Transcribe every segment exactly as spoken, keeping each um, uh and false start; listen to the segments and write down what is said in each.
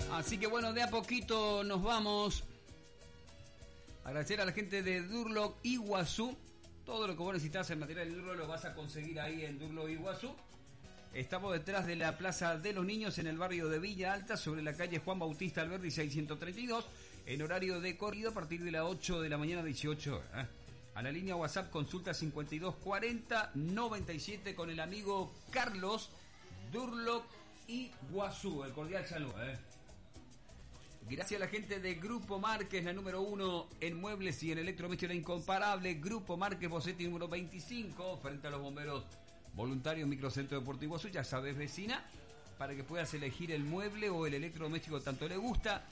Así que bueno, de a poquito nos vamos. Agradecer a la gente de Durlock Iguazú. Todo lo que vos necesitas en material de Durlock lo vas a conseguir ahí en Durlock Iguazú. Estamos detrás de la Plaza de los Niños en el barrio de Villa Alta, sobre la calle Juan Bautista Alberdi seiscientos treinta y dos, en horario de corrido a partir de las ocho de la mañana, dieciocho horas. A la línea WhatsApp consulta cincuenta y dos cuarenta noventa y siete con el amigo Carlos Durlock Iguazú. El cordial saludo, ¿eh? Gracias a la gente de Grupo Márquez, la número uno en muebles y en electrodomésticos, la incomparable Grupo Márquez, Bocetti número veinticinco, frente a los bomberos voluntarios, Microcentro Deportivo Iguazú. Ya sabes, vecina, para que puedas elegir el mueble o el electrodoméstico tanto le gusta.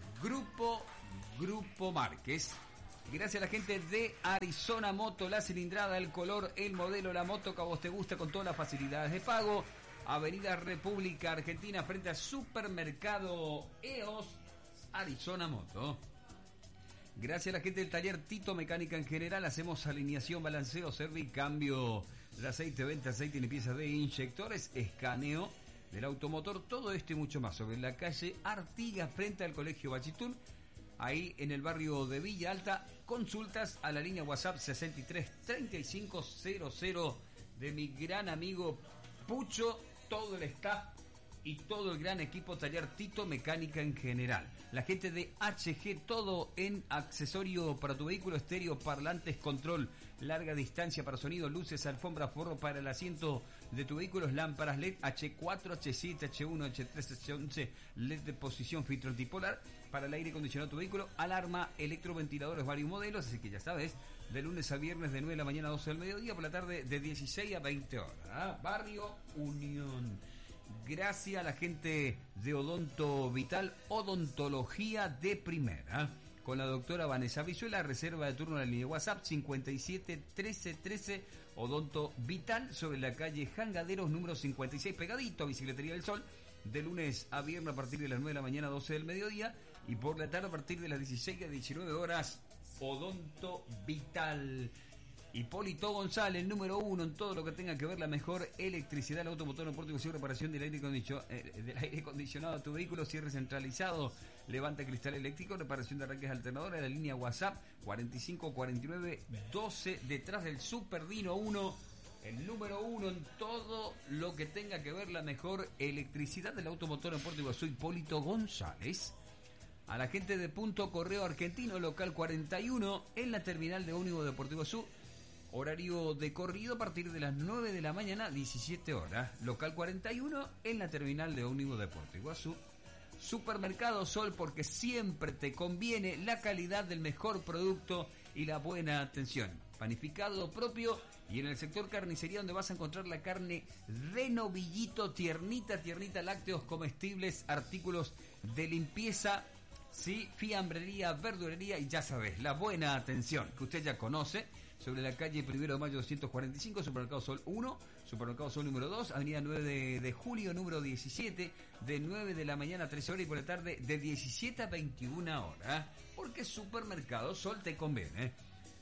Grupo Grupo Márquez. Gracias a la gente de Arizona Moto, la cilindrada, el color, el modelo, la moto que a vos te gusta con todas las facilidades de pago. Avenida República Argentina, frente al Supermercado E O S, Arizona Moto. Gracias a la gente del taller Tito Mecánica en general, hacemos alineación, balanceo, servicio, cambio de aceite, venta, aceite y limpieza de inyectores, escaneo del automotor, todo esto y mucho más sobre la calle Artigas, frente al Colegio Bachitún, ahí en el barrio de Villa Alta. Consultas a la línea WhatsApp sesenta y tres treinta y cinco cero cero de mi gran amigo Pucho, todo el staff y todo el gran equipo taller Tito Mecánica en general. La gente de H G, todo en accesorio para tu vehículo, estéreo, parlantes, control, larga distancia para sonido, luces, alfombra, forro para el asiento de tu vehículo, lámparas L E D, H cuatro, H siete, H uno, H tres, H once, L E D de posición, filtro antipolar para el aire acondicionado de tu vehículo, alarma, electroventiladores, varios modelos. Así que ya sabes, de lunes a viernes de nueve de la mañana a doce del mediodía, por la tarde de dieciséis a veinte horas. ¿Ah? Barrio Unión. Gracias a la gente de Odonto Vital, odontología de primera, con la doctora Vanessa Vizuela. Reserva de turno en la línea WhatsApp cincuenta y siete trece trece, Odonto Vital, sobre la calle Jangaderos número cincuenta y seis, pegadito a Bicicletería del Sol, de lunes a viernes a partir de las nueve de la mañana a doce del mediodía, y por la tarde a partir de las dieciséis a diecinueve horas. Odonto Vital. Hipólito González, número uno en todo lo que tenga que ver la mejor electricidad, el automotor, no portátil, y reparación del aire, acondicio- eh, del aire acondicionado de tu vehículo, cierre centralizado, levanta cristal eléctrico, reparación de arranques alternadores, la línea WhatsApp cuarenta y cinco cuarenta y nueve doce, detrás del Super Dino uno, el número uno en todo lo que tenga que ver la mejor electricidad del automotor en Puerto Iguazú, Hipólito González. A la gente de Punto Correo Argentino, local cuarenta y uno, en la terminal de ómnibus de Puerto Iguazú. Horario de corrido a partir de las nueve de la mañana, diecisiete horas. Local cuarenta y uno en la terminal de ómnibus de Puerto Iguazú. Supermercado Sol, porque siempre te conviene la calidad del mejor producto y la buena atención. Panificado propio, y en el sector carnicería, donde vas a encontrar la carne de novillito, tiernita, tiernita, lácteos comestibles, artículos de limpieza, sí, fiambrería, verdurería y ya sabes, la buena atención que usted ya conoce. Sobre la calle Primero de Mayo doscientos cuarenta y cinco, Supermercado Sol uno, Supermercado Sol número dos, Avenida nueve de julio número diecisiete, de nueve de la mañana a trece horas y por la tarde de diecisiete a veintiuna horas, porque Supermercado Sol te conviene.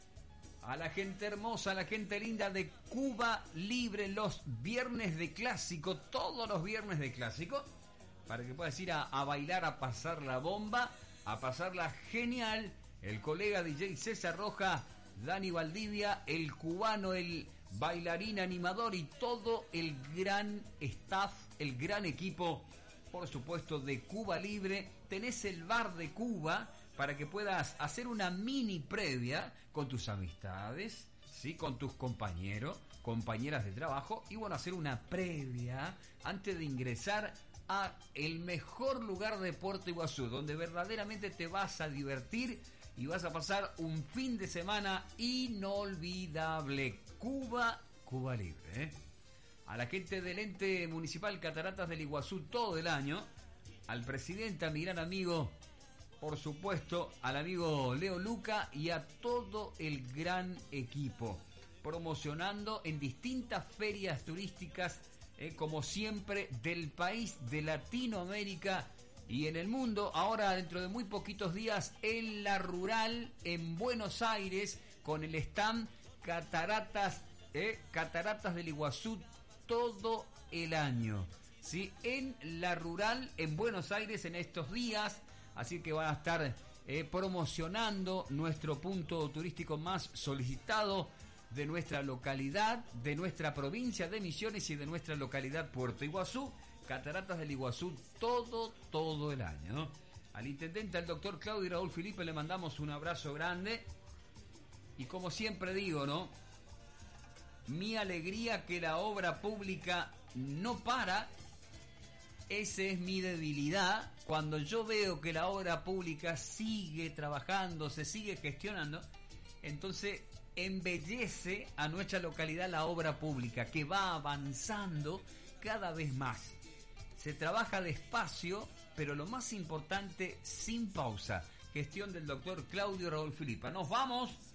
A la gente hermosa, a la gente linda de Cuba Libre, los viernes de clásico, todos los viernes de clásico, para que puedas ir a, a bailar, a pasar la bomba, a pasarla genial. El colega D J César Roja, Dani Valdivia, el cubano, el bailarín animador y todo el gran staff, el gran equipo, por supuesto, de Cuba Libre. Tenés el bar de Cuba para que puedas hacer una mini previa con tus amistades, ¿sí? Con tus compañeros, compañeras de trabajo, y bueno, hacer una previa antes de ingresar a el mejor lugar de Puerto Iguazú, donde verdaderamente te vas a divertir y vas a pasar un fin de semana inolvidable. Cuba, Cuba Libre, ¿eh? A la gente del ente municipal Cataratas del Iguazú todo el año, al presidente, a mi gran amigo, por supuesto, al amigo Leo Luca y a todo el gran equipo, promocionando en distintas ferias turísticas, eh, como siempre, del país, de Latinoamérica y en el mundo. Ahora, dentro de muy poquitos días, en la rural, en Buenos Aires, con el stand Cataratas, eh, Cataratas del Iguazú todo el año. ¿sí? En la rural, en Buenos Aires, en estos días. Así que van a estar eh, promocionando nuestro punto turístico más solicitado de nuestra localidad, de nuestra provincia de Misiones y de nuestra localidad Puerto Iguazú. Cataratas del Iguazú todo, todo el año, ¿no? Al intendente, al doctor Claudio Raúl Felipe, le mandamos un abrazo grande. Y como siempre digo, ¿no? Mi alegría que la obra pública no para. Esa es mi debilidad. Cuando yo veo que la obra pública sigue trabajando, se sigue gestionando, entonces embellece a nuestra localidad la obra pública, que va avanzando cada vez más. Se trabaja despacio, pero lo más importante, sin pausa. Gestión del doctor Claudio Raúl Filipa. Nos vamos.